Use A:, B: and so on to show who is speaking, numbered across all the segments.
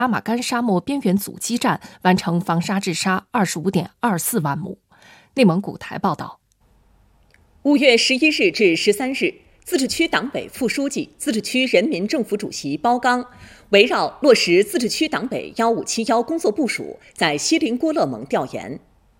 A: 阿马干沙漠边缘阻击战完成防沙治沙25.24万亩。内蒙古台报道。
B: 5月11日至13日，自治区党委副书记、自治区人民政府主席包刚围绕落实自治区党委1571工作部署，在锡林郭勒盟调研。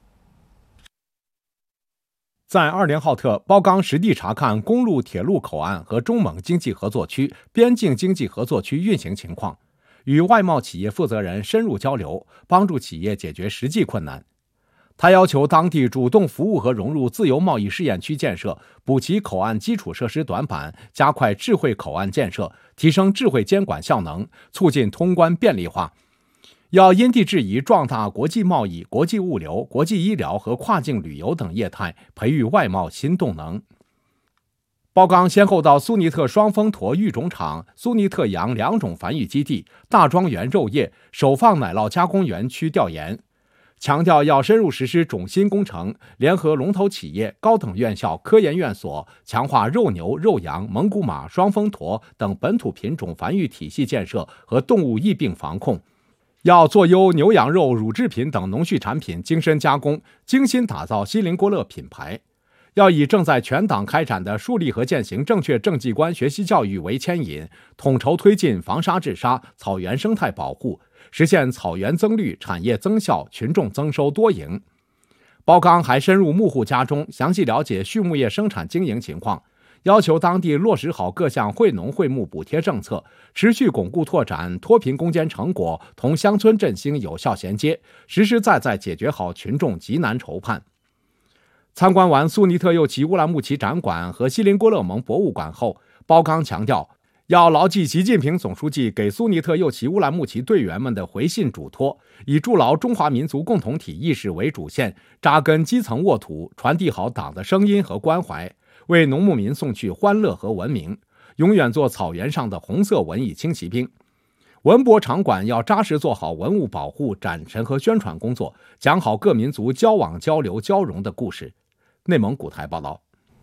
C: 在二连浩特，包刚实地查看公路、铁路口岸和中蒙经济合作区、边境经济合作区运行情况，与外贸企业负责人深入交流，帮助企业解决实际困难。他要求当地主动服务和融入自由贸易试验区建设，补齐口岸基础设施短板，加快智慧口岸建设，提升智慧监管效能，促进通关便利化。要因地制宜壮大国际贸易、国际物流、国际医疗和跨境旅游等业态，培育外贸新动能。包刚先后到苏尼特双峰驼育种场、苏尼特羊2种繁育基地、大庄园肉业、首放奶酪加工园区调研，强调要深入实施种新工程，联合龙头企业、高等院校、科研院所，强化肉牛、肉羊、蒙古马、双峰驼等本土品种繁育体系建设和动物疫病防控。要做优牛羊肉、乳制品等农畜产品精深加工，精心打造锡林郭勒品牌。要以正在全党开展的树立和践行正确政绩观学习教育为牵引，统筹推进防沙治沙、草原生态保护，实现草原增绿、产业增效、群众增收多赢。包刚还深入牧户家中，详细了解畜牧业生产经营情况，要求当地落实好各项惠农惠牧补贴政策，持续巩固拓展脱贫攻坚成果同乡村振兴有效衔接，实实在在解决好群众急难愁盼。参观完苏尼特右旗乌兰牧骑展馆和锡林郭勒盟博物馆后，包刚强调，要牢记习近平总书记给苏尼特右旗乌兰牧骑队员们的回信嘱托，以筑牢中华民族共同体意识为主线，扎根基层沃土，传递好党的声音和关怀，为农牧民送去欢乐和文明，永远做草原上的红色文艺轻骑兵。文博场馆要扎实做好文物保护、展陈和宣传工作，讲好各民族交往、交流、交融的故事。内蒙古台报道。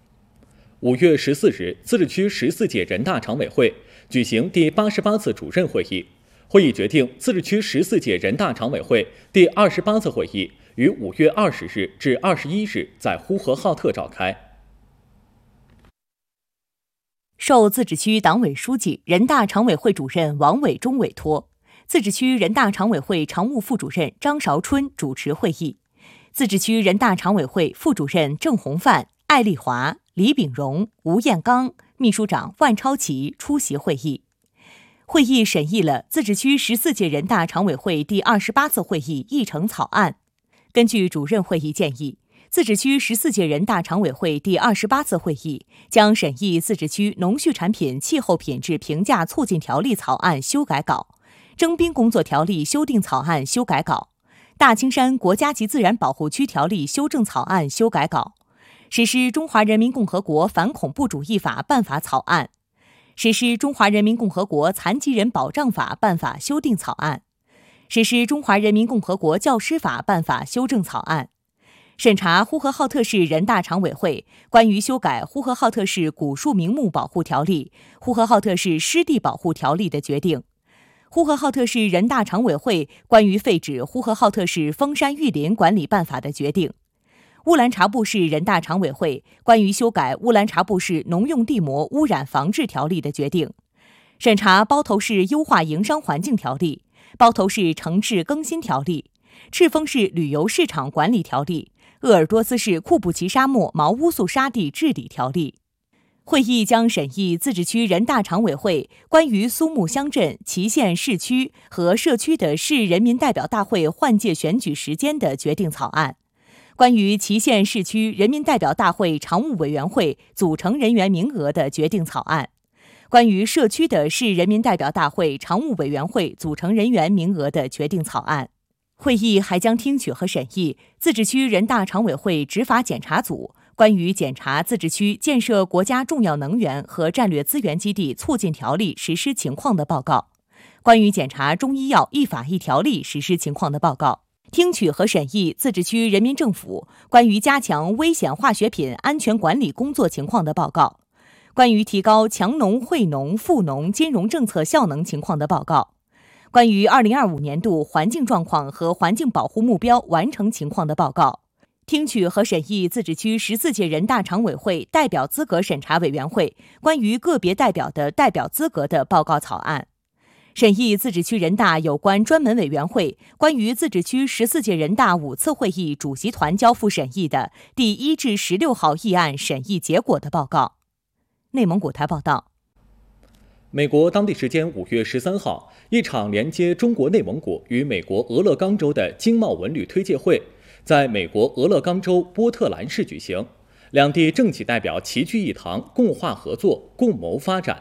D: 5月14日，自治区14届人大常委会举行第88次主任会议。会议决定，自治区14届人大常委会第28次会议于5月20日至21日在呼和浩特召开。
E: 受自治区党委书记、人大常委会主任王伟忠委托，自治区人大常委会常务副主任张韶春主持会议。自治区人大常委会副主任郑洪范、艾丽华、李炳荣、吴彦刚、秘书长万超奇出席会议。会议审议了自治区14届人大常委会第28次会议议程草案。根据主任会议建议，自治区14届人大常委会第28次会议将审议自治区农畜产品气候品质评价促进条例草案修改稿、征兵工作条例修订草案修改稿、大青山国家级自然保护区条例修正草案修改稿、实施中华人民共和国反恐怖主义法办法草案、实施中华人民共和国残疾人保障法办法修订草案、实施中华人民共和国教师法办法修正草案，审查呼和浩特市人大常委会关于修改呼和浩特市古树名木保护条例、呼和浩特市湿地保护条例的决定，呼和浩特市人大常委会关于废止呼和浩特市封山育林管理办法的决定，乌兰察布市人大常委会关于修改乌兰察布市农用地膜污染防治条例的决定，审查包头市优化营商环境条例、包头市城市更新条例、赤峰市旅游市场管理条例、鄂尔多斯市库布齐沙漠毛乌素沙地治理条例。会议将审议自治区人大常委会关于苏木乡镇、祁县市区和社区的市人民代表大会换届选举时间的决定草案，关于祁县市区人民代表大会常务委员会组成人员名额的决定草案，关于社区的市人民代表大会常务委员会组成人员名额的决定草案。会议还将听取和审议自治区人大常委会执法检查组关于检查自治区建设国家重要能源和战略资源基地促进条例实施情况的报告，关于检查中医药一法一条例实施情况的报告，听取和审议自治区人民政府关于加强危险化学品安全管理工作情况的报告，关于提高强农惠农富农金融政策效能情况的报告， 关于2025年度环境状况和环境保护目标完成情况的报告，听取和审议自治区14届人大常委会代表资格审查委员会关于个别代表的代表资格的报告草案，审议自治区人大有关专门委员会关于自治区14届人大5次会议主席团交付审议的第1至16号议案审议结果的报告。内蒙古台报道。
D: 美国当地时间5月13号，一场连接中国内蒙古与美国俄勒冈州的经贸文旅推介会在美国俄勒冈州波特兰市举行，两地政企代表齐聚一堂，共话合作，共谋发展。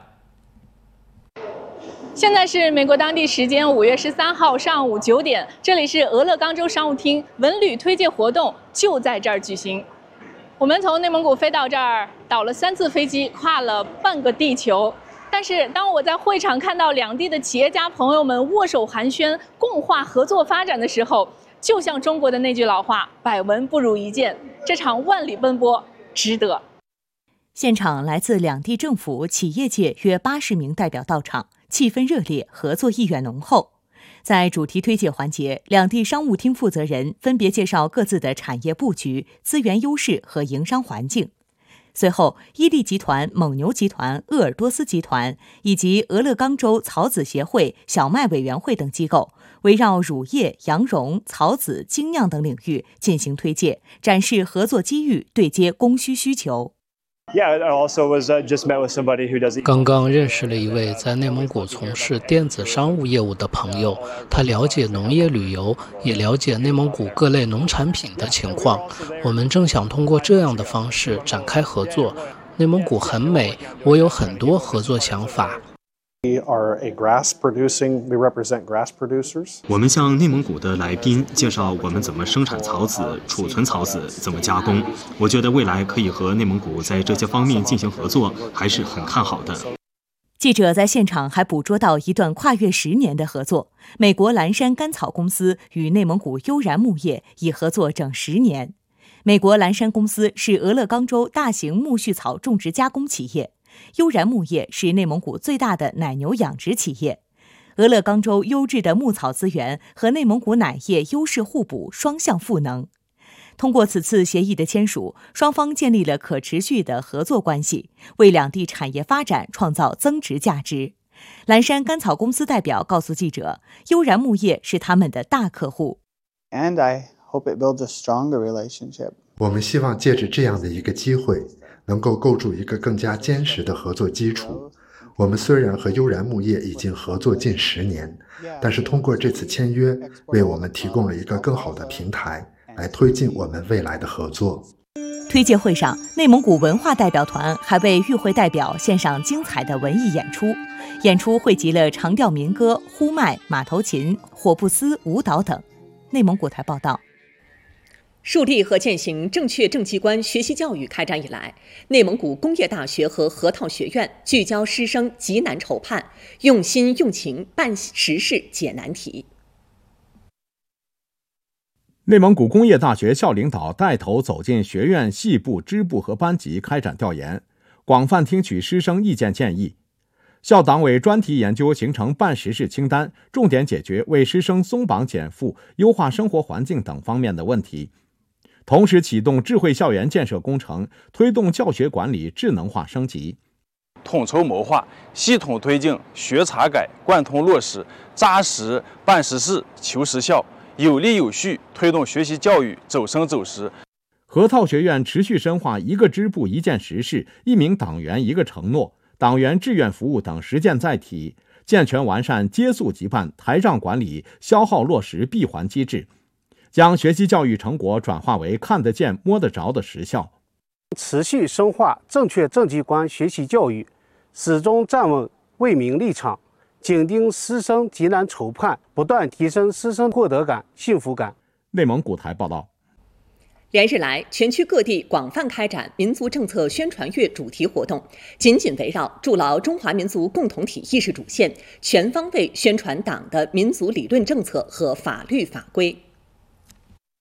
F: 现在是美国当地时间5月13号上午9点，这里是俄勒冈州商务厅，文旅推介活动就在这儿举行。我们从内蒙古飞到这儿，倒了3次飞机，跨了半个地球。但是当我在会场看到两地的企业家朋友们握手寒暄，共话合作发展的时候，就像中国的那句老话，百闻不如一见，这场万里奔波值得。
E: 现场来自两地政府、企业界约80名代表到场，气氛热烈，合作意愿浓厚。在主题推介环节，两地商务厅负责人分别介绍各自的产业布局、资源优势和营商环境。随后，伊利集团、蒙牛集团、鄂尔多斯集团以及俄勒冈州草籽协会、小麦委员会等机构围绕乳业、羊绒、草籽、精酿等领域进行推介，展示合作机遇，对接供需需求。
G: 刚刚认识了一位在内蒙古从事电子商务业务的朋友，他了解农业旅游，也了解内蒙古各类农产品的情况。我们正想通过这样的方式展开合作。内蒙古很美，我有很多合作想法。
H: 我们向内蒙古的来宾介绍我们怎么生产草籽、储存草籽、怎么加工。我觉得未来可以和内蒙古在这些方面进行合作，还是很看好的。
E: 记者在现场还捕捉到一段跨越10年的合作。美国蓝山甘草公司与内蒙古悠然牧业已合作整10年。美国蓝山公司是俄勒冈州大型苜蓿草种植加工企业。悠然牧业是内蒙古最大的奶牛养殖企业，俄勒冈州优质的牧草资源和内蒙古奶业优势互补，双向赋能。通过此次协议的签署，双方建立了可持续的合作关系，为两地产业发展创造增值价值。蓝山甘草公司代表告诉记者，悠然牧业是他们的大客户。
I: 我们希望借着这样的一个机会，能够构筑一个更加坚实的合作基础。我们虽然和悠然牧业已经合作近10年，但是通过这次签约，为我们提供了一个更好的平台，来推进我们未来的合作。
E: 推介会上，内蒙古文化代表团还为与会代表献上精彩的文艺演出。演出汇集了长调民歌、呼麦、马头琴、火布斯、舞蹈等。内蒙古台报道。
B: 树立和践行正确政绩观学习教育开展以来，内蒙古工业大学和河套学院聚焦师生急难愁盼，用心用情办实事解难题。
C: 内蒙古工业大学校领导带头走进学院系部、支部和班级开展调研，广泛听取师生意见建议。校党委专题研究形成办实事清单，重点解决为师生松绑减负、优化生活环境等方面的问题。同时启动智慧校园建设工程，推动教学管理智能化升级。
J: 统筹谋划，系统推进学查改，贯通落实，扎实办实事求实效，有力有序推动学习教育走深走实。
C: 河套学院持续深化一个支部一件实事、一名党员一个承诺、党员志愿服务等实践载体，健全完善接诉即办、台账管理、消耗落实闭环机制，将学习教育成果转化为看得见摸得着的实效。
K: 持续深化正确政绩观学习教育，始终站稳为民立场，紧盯师生急难愁盼，不断提升师生获得感、幸福感。
C: 内蒙古台报道。
B: 连日来，全区各地广泛开展民族政策宣传月主题活动，紧紧围绕筑牢中华民族共同体意识主线，全方位宣传党的民族理论政策和法律法规。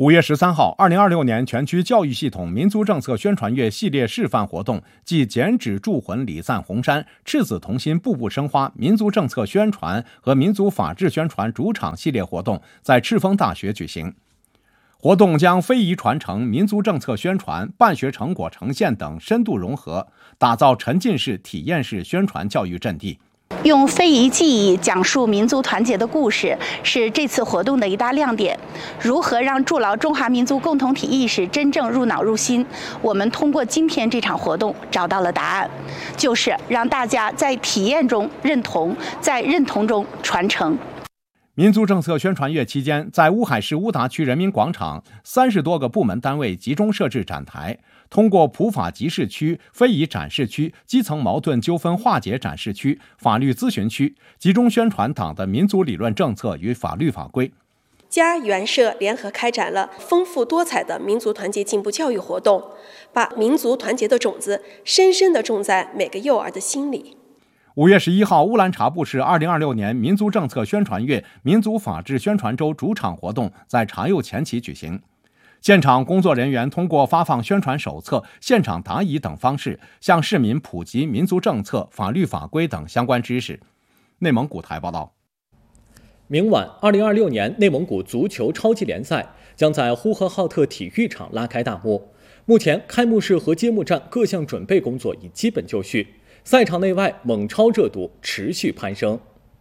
C: 5月13号，2026年全区教育系统民族政策宣传月系列示范活动暨剪纸铸魂礼赞红山、赤子同心步步生花民族政策宣传和民族法治宣传主场系列活动在赤峰大学举行。活动将非遗传承、民族政策宣传、办学成果呈现等深度融合，打造沉浸式、体验式宣传教育阵地。
L: 用非遗技艺讲述民族团结的故事，是这次活动的一大亮点。如何让筑牢中华民族共同体意识真正入脑入心？我们通过今天这场活动找到了答案，就是让大家在体验中认同，在认同中传承。
C: 民族政策宣传月期间，在乌海市乌达区人民广场30多个部门单位集中设置展台，通过普法集市区、非遗展示区、基层矛盾纠纷化解展示区、法律咨询区，集中宣传党的民族理论政策与法律法规。
M: 家园社联合开展了丰富多彩的民族团结进步教育活动，把民族团结的种子深深地种在每个幼儿的心里。
C: 5月11号，乌兰察布市2026年民族政策宣传月民族法治宣传周主场活动在茶釉前旗举行。现场工作人员通过发放宣传手册、现场答疑等方式，向市民普及民族政策、法律法规等相关知识。内蒙古台报道。
D: 明晚，2026年内蒙古足球超级联赛将在呼和浩特体育场拉开大幕。目前，开幕式和揭幕战各项准备工作已基本就绪。赛场内外蒙超热度持续攀升。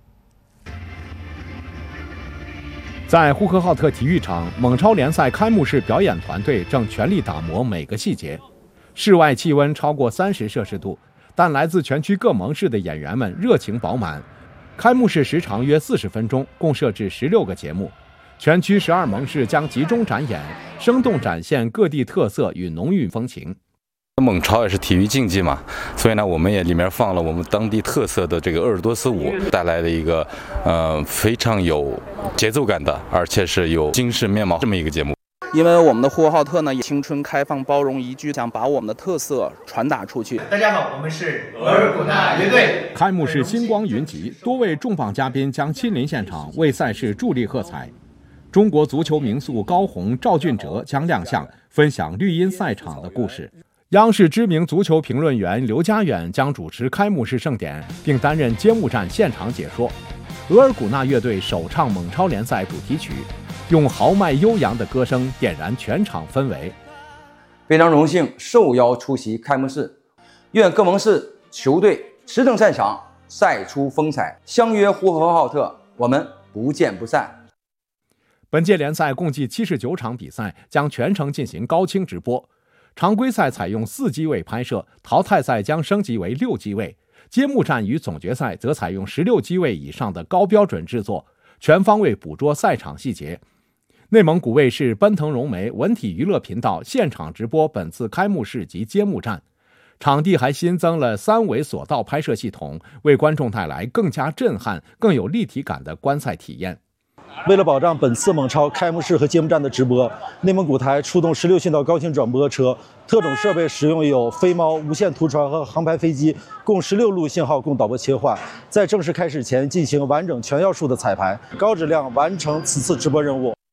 C: 在呼和浩特体育场，蒙超联赛开幕式表演团队正全力打磨每个细节。室外气温超过30摄氏度，但来自全区各盟市的演员们热情饱满。开幕式时长约40分钟，共设置16个节目。全区12盟市将集中展演，生动展现各地特色与浓郁风情。
N: 蒙超也是体育竞技嘛，所以呢，我们也里面放了我们当地特色的这个鄂尔多斯舞，带来的一个非常有节奏感的，而且是有精神面貌这么一个节目。
O: 因为我们的呼和浩特呢，青春、开放、包容、宜居，想把我们的特色传达出去。
P: 大家好，我们是额尔古纳乐队。
C: 开幕式星光云集，多位重磅嘉宾将亲临现场为赛事助力喝彩。中国足球名宿高洪、赵俊哲将亮相，分享绿茵赛场的故事。央视知名足球评论员刘家远将主持开幕式盛典，并担任揭幕战现场解说。额尔古纳乐队首唱蒙超联赛主题曲，用豪迈悠扬的歌声点燃全场氛围。
Q: 非常荣幸受邀出席开幕式，愿各盟市球队驰骋赛场，赛出风采，相约呼和浩特，我们不见不散。
C: 本届联赛共计79场比赛，将全程进行高清直播。常规赛采用4机位拍摄，淘汰赛将升级为6机位，揭幕战与总决赛则采用16机位以上的高标准制作，全方位捕捉赛场细节。内蒙古卫视、奔腾融媒、文体娱乐频道现场直播本次开幕式及揭幕战，场地还新增了3维索道拍摄系统，为观众带来更加震撼、更有立体感的观赛体验。
R: 为了保障本次蒙超开幕式和揭幕战的直播，内蒙古台出动16线道高清转播车，特种设备使用有飞猫、无线图传和航拍飞机，共16路信号供导播切换。在正式开始前进行完整全要素的彩排，高质量完成此次直播任务。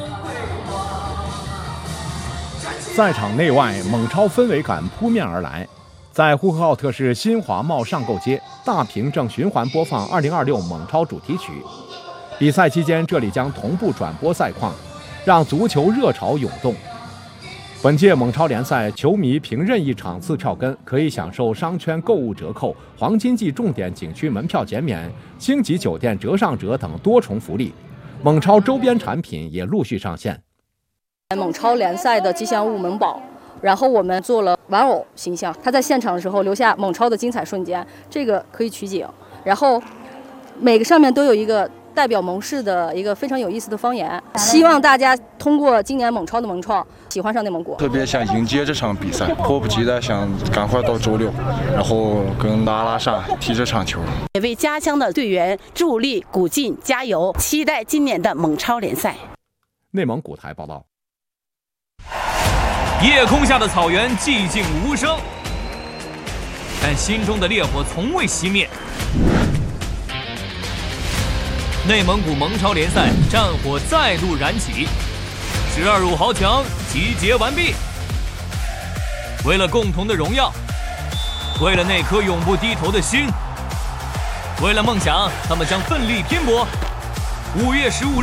C: 赛场内外蒙超氛围感扑面而来。在呼和浩特市新华贸上购街，大屏正循环播放2026蒙超主题曲。比赛期间，这里将同步转播赛况，让足球热潮涌动。本届蒙超联赛，球迷凭任意场次票根，可以享受商圈购物折扣、黄金季重点景区门票减免、星级酒店折上折等多重福利。蒙超周边产品也陆续上线。
S: 蒙超联赛的吉祥物蒙宝，然后我们做了玩偶形象，他在现场的时候留下蒙超的精彩瞬间，这个可以取景。然后每个上面都有一个代表蒙市的一个非常有意思的方言，希望大家通过今年蒙超的蒙创，喜欢上内蒙古。
T: 特别想迎接这场比赛，迫不及待想赶快到周6，然后跟拉萨踢这场球，
U: 也为家乡的队员助力鼓劲加油，期待今年的蒙超联赛。
C: 内蒙古台报道。
V: 夜空下的草原寂静无声，但心中的烈火从未熄灭。内蒙古蒙超联赛战火再度燃起， ，12.5豪强集结完毕。为了共同的荣耀，为了那颗永不低头的心，为了梦想，他们将奋力拼搏。5月15日。